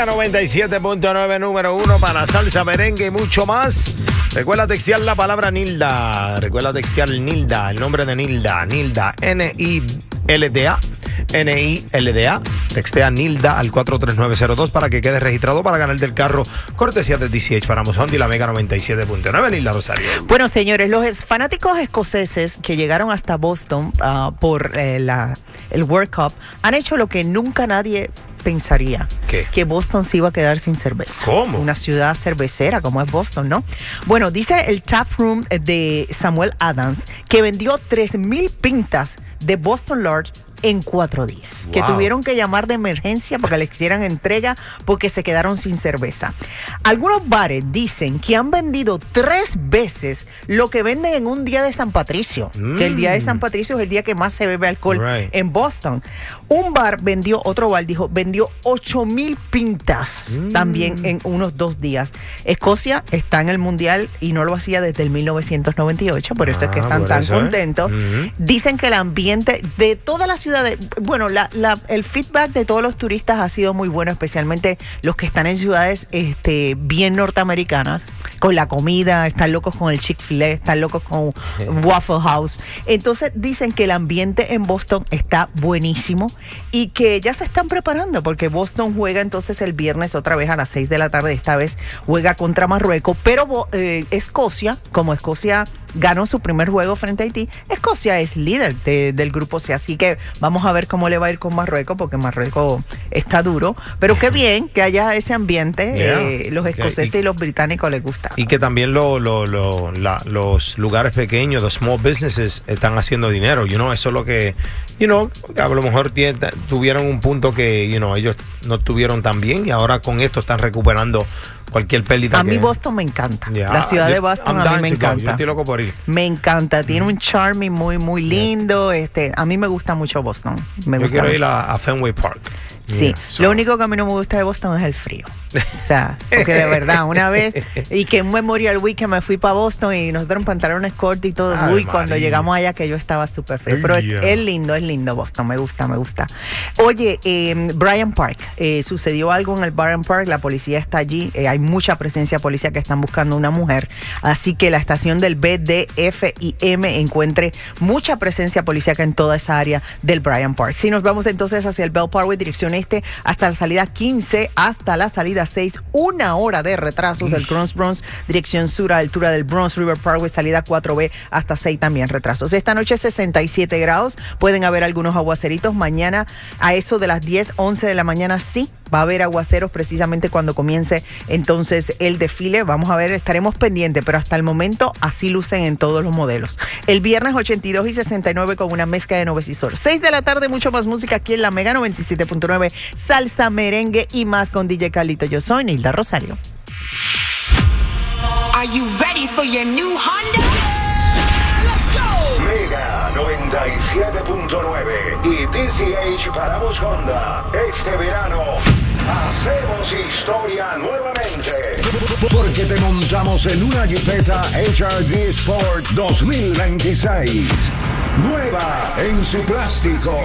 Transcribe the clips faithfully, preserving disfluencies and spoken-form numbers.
Mega noventa y siete punto nueve, número uno para salsa, merengue y mucho más. Recuerda textear la palabra Nilda. Recuerda textear Nilda, el nombre de Nilda. Nilda, N I L D A. N I L D A. Textea Nilda al cuatro tres nueve cero dos para que quede registrado para ganar del carro cortesía de D C H para Amazon y la Mega noventa y siete punto nueve. Nilda Rosario. Bueno, señores, los fanáticos escoceses que llegaron hasta Boston uh, por eh, la, el World Cup han hecho lo que nunca nadie pensaría. ¿Qué? Que Boston se iba a quedar sin cerveza. ¿Cómo? Una ciudad cervecera como es Boston, ¿no? Bueno, dice el Tap Room de Samuel Adams que vendió tres mil pintas de Boston Lager en cuatro días. Wow. Que tuvieron que llamar de emergencia para que les hicieran entrega porque se quedaron sin cerveza. Algunos bares dicen que han vendido tres veces lo que venden en un día de San Patricio. Mm. Que el día de San Patricio es el día que más se bebe alcohol right. en Boston. Un bar vendió, otro bar dijo, vendió ocho mil pintas mm. también en unos dos días. Escocia está en el Mundial y no lo hacía desde el mil novecientos noventa y ocho, por eso ah, es que están tan eso, contentos. ¿eh? Mm-hmm. Dicen que el ambiente de toda la ciudad de, bueno, la, la, el feedback de todos los turistas ha sido muy bueno, especialmente los que están en ciudades este, bien norteamericanas, con la comida, están locos con el Chick-fil-A, están locos con Waffle House. Entonces dicen que el ambiente en Boston está buenísimo y que ya se están preparando porque Boston juega entonces el viernes otra vez a las seis de la tarde, esta vez juega contra Marruecos, pero eh, Escocia, como Escocia ganó su primer juego frente a Haití, Escocia es líder de, del grupo C, así que vamos a ver cómo le va a ir con Marruecos, porque Marruecos está duro, pero qué bien que haya ese ambiente, yeah. eh, los escoceses okay. y, y los británicos les gusta. Y que también lo, lo, lo, la, los lugares pequeños, los small businesses, están haciendo dinero, you know, eso es lo que, you know, a lo mejor tiene, tuvieron un punto que, you know, ellos no tuvieron tan bien y ahora con esto están recuperando cualquier pérdida. A mí que... Boston me encanta. Yeah. La ciudad yo, de Boston I'm a mí me encanta. Yo estoy loco por ir. Me encanta. Tiene un charming muy, muy lindo. Yeah. Este, a mí me gusta mucho Boston. Me yo gusta quiero mucho. ir a, a Fenway Park. Sí, yeah, so. Lo único que a mí no me gusta de Boston es el frío. O sea, porque de verdad, una vez, y que en Memorial Weekend me fui para Boston y nosotros en pantalones cortos y todo, Ay, uy, cuando llegamos allá que yo estaba súper frío. Pero yeah. es, es lindo, es lindo Boston, me gusta, me gusta. Oye, eh, Bryant Park, eh, sucedió algo en el Bryant Park, la policía está allí, eh, hay mucha presencia policial que están buscando una mujer, así que la estación del B D F I M encuentre mucha presencia policíaca en toda esa área del Bryant Park. Si nos vamos entonces hacia el Bell Parkway, dirección este, hasta la salida quince, hasta la salida seis, una hora de retrasos. El Cross Bronx, dirección sur, a altura del Bronx River Parkway, salida cuatro B hasta seis también retrasos. Esta noche sesenta y siete grados, pueden haber algunos aguaceritos. Mañana a eso de las diez, once de la mañana sí va a haber aguaceros precisamente cuando comience entonces el desfile. Vamos a ver, estaremos pendientes, pero hasta el momento así lucen en todos los modelos. El viernes ochenta y dos y sesenta y nueve con una mezcla de nubes y sol. seis de la tarde, mucho más música aquí en la Mega noventa y siete punto nueve, salsa, merengue y más con D J Carlito. Yo soy Nilda Rosario. Are you ready for your new Honda? Let's go. Mega noventa y siete punto nueve y D C H Paramos Honda. Este verano hacemos historia nuevamente. Porque te montamos en una Jeepeta H R V Sport dos mil veintiséis. Nueva en su plástico.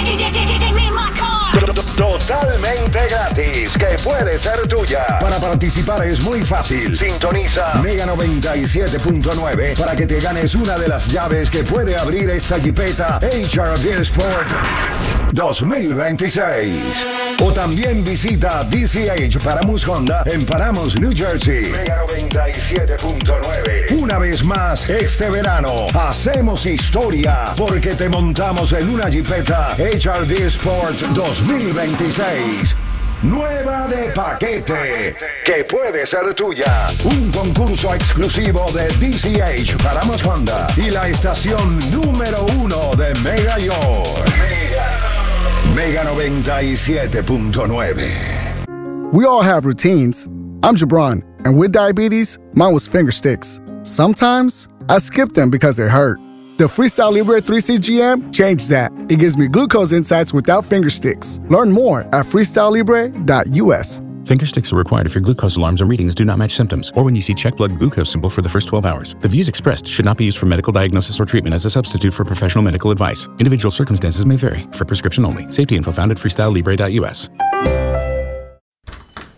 Totalmente gratis, que puede ser tuya. Para participar es muy fácil. Sintoniza Mega noventa y siete punto nueve para que te ganes una de las llaves que puede abrir esta Jeepeta H R V Sport dos mil veintiséis. O también visita D C H Paramus Honda en Paramus, New Jersey. Mega noventa y siete punto nueve. Una vez más, este verano hacemos historia porque te montamos en una Jeepeta H R V Sport dos mil veintiséis. Nueva de paquete, que puede ser tuya. Un concurso exclusivo de D C H Paramus Honda y la estación número uno de Mega York. Mega, Mega noventa y siete punto nueve. We all have routines. I'm Jabron, and with diabetes, mine was finger sticks. Sometimes I skip them because they hurt. The Freestyle Libre three C G M changed that. It gives me glucose insights without finger sticks. Learn more at freestyle libre dot U S. Finger sticks are required if your glucose alarms or readings do not match symptoms, or when you see check blood glucose symbol for the first twelve hours. The views expressed should not be used for medical diagnosis or treatment as a substitute for professional medical advice. Individual circumstances may vary. For prescription only. Safety info found at freestyle libre dot U S.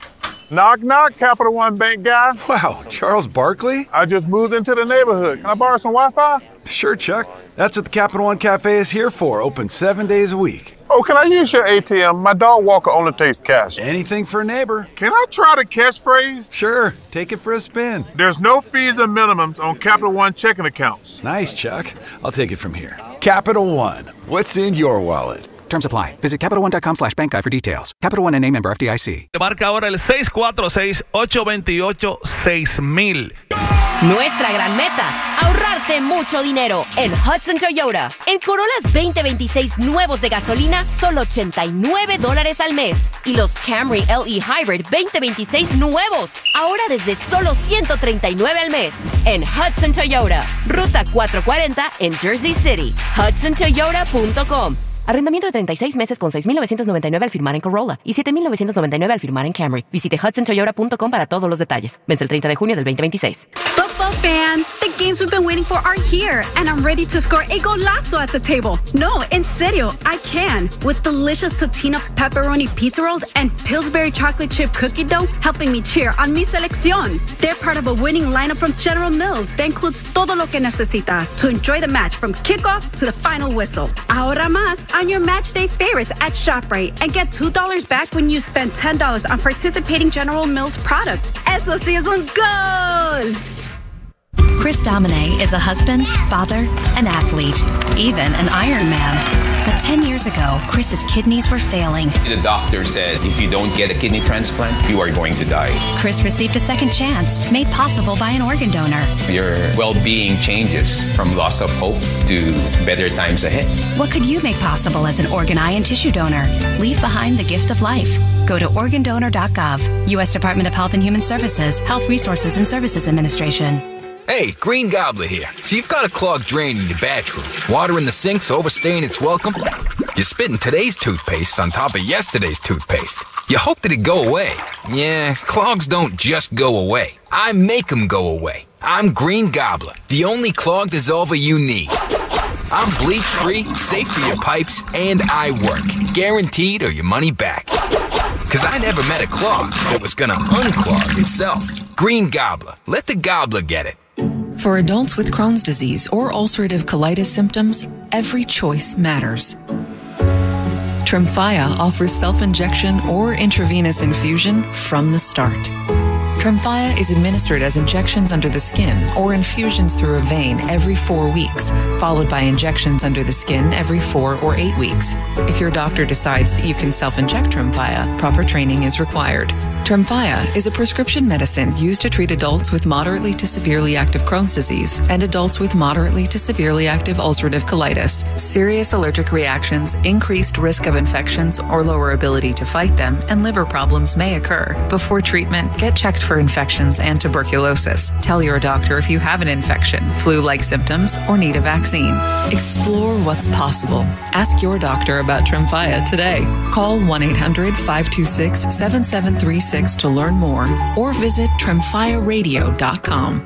Knock, knock, Capital One Bank guy. Wow, Charles Barkley? I just moved into the neighborhood. Can I borrow some Wi-Fi? Sure, Chuck. That's what the Capital One Cafe is here for, open seven days a week. Oh, can I use your A T M? My dog Walker only takes cash. Anything for a neighbor. Can I try the catchphrase? Sure, take it for a spin. There's no fees or minimums on Capital One checking accounts. Nice, Chuck. I'll take it from here. Capital One, what's in your wallet? Terms apply. Visit CapitalOne.com slash bank guide for details. Capital One N A member F D I C. Marca ahora el seis cuatro seis, ocho dos ocho, seis mil. Nuestra gran meta, ahorrarte mucho dinero en Hudson Toyota. En Corollas veinte veintiséis nuevos de gasolina, solo ochenta y nueve dólares al mes. Y los Camry L E Hybrid veinte veintiséis nuevos, ahora desde solo ciento treinta y nueve al mes. En Hudson Toyota, Ruta cuatrocientos cuarenta en Jersey City. Hudson Toyota punto com. Arrendamiento de treinta y seis meses con seis mil novecientos noventa y nueve al firmar en Corolla y siete mil novecientos noventa y nueve al firmar en Camry. Visite Hudson Toyota punto com para todos los detalles. Vence el treinta de junio del veinte veintiséis. Football fans, the games we've been waiting for are here, and I'm ready to score a golazo at the table. No, en serio, I can. With delicious Totino's pepperoni pizza rolls and Pillsbury chocolate chip cookie dough helping me cheer on mi selección. They're part of a winning lineup from General Mills that includes todo lo que necesitas to enjoy the match from kickoff to the final whistle. Ahora más on your match day favorites at ShopRite and get two dollars back when you spend ten dollars on participating General Mills product. Eso sí es un gol! Chris Domine is a husband, father, an athlete, even an Ironman. But ten years ago, Chris's kidneys were failing. The doctor said if you don't get a kidney transplant, you are going to die. Chris received a second chance, made possible by an organ donor. Your well-being changes from loss of hope to better times ahead. What could you make possible as an organ, eye, and tissue donor? Leave behind the gift of life. Go to organ donor dot gov. U S Department of Health and Human Services, Health Resources and Services Administration. Hey, Green Gobbler here. So you've got a clogged drain in your bathroom. Water in the sink's overstaying its welcome. You're spitting today's toothpaste on top of yesterday's toothpaste. You hope that it go away. Yeah, clogs don't just go away. I make them go away. I'm Green Gobbler, the only clog dissolver you need. I'm bleach-free, safe for your pipes, and I work. Guaranteed or your money back. Because I never met a clog that was gonna unclog itself. Green Gobbler. Let the gobbler get it. For adults with Crohn's disease or ulcerative colitis symptoms, every choice matters. Tremfya offers self-injection or intravenous infusion from the start. Tremfya is administered as injections under the skin or infusions through a vein every four weeks, followed by injections under the skin every four or eight weeks. If your doctor decides that you can self-inject Tremfya, proper training is required. Tremfya is a prescription medicine used to treat adults with moderately to severely active Crohn's disease and adults with moderately to severely active ulcerative colitis. Serious allergic reactions, increased risk of infections or lower ability to fight them, and liver problems may occur. Before treatment, get checked for infections and tuberculosis. Tell your doctor if you have an infection, flu-like symptoms, or need a vaccine. Explore what's possible. Ask your doctor about Tremfya today. Call one eight hundred, five two six, seven seven three six to learn more or visit tremfya radio dot com.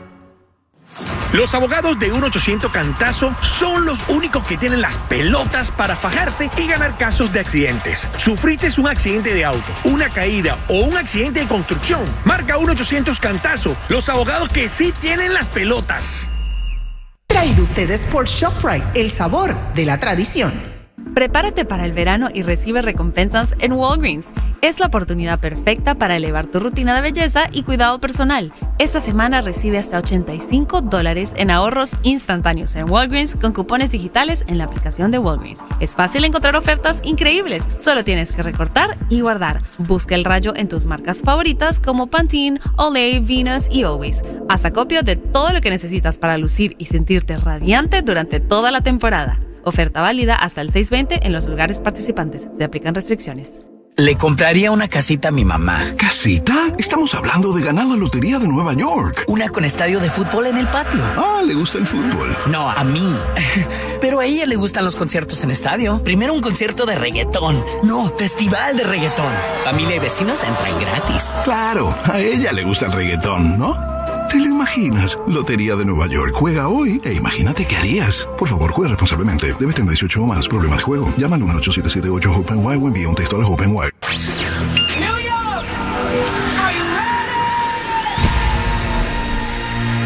Los abogados de uno ochocientos Cantazo son los únicos que tienen las pelotas para fajarse y ganar casos de accidentes. ¿Sufriste un accidente de auto, una caída o un accidente de construcción? Marca uno ochocientos Cantazo, los abogados que sí tienen las pelotas. Traído ustedes por ShopRite, el sabor de la tradición. Prepárate para el verano y recibe recompensas en Walgreens. Es la oportunidad perfecta para elevar tu rutina de belleza y cuidado personal. Esta semana recibe hasta ochenta y cinco dólares en ahorros instantáneos en Walgreens con cupones digitales en la aplicación de Walgreens. Es fácil encontrar ofertas increíbles. Solo tienes que recortar y guardar. Busca el rayo en tus marcas favoritas como Pantene, Olay, Venus y Always. Haz acopio de todo lo que necesitas para lucir y sentirte radiante durante toda la temporada. Oferta válida hasta el seis veinte en los lugares participantes. Se aplican restricciones. Le compraría una casita a mi mamá. ¿Casita? Estamos hablando de ganar la lotería de Nueva York. Una con estadio de fútbol en el patio. Ah, ¿le gusta el fútbol? No, a mí. Pero a ella le gustan los conciertos en estadio. Primero un concierto de reggaetón. No, festival de reggaetón. Familia y vecinos entran gratis. Claro, a ella le gusta el reggaetón, ¿no? ¿Te lo imaginas? Lotería de Nueva York. Juega hoy e imagínate qué harías. Por favor, juega responsablemente. Debes tener dieciocho o más. Problemas de juego. Llama al número ocho siete siete ocho HOPE-N Y o envía un texto a la HOPE-N Y. New York! Are you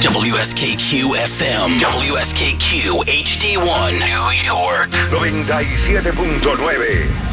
W S K Q F M, W S K Q H D uno, New York. noventa y siete punto nueve.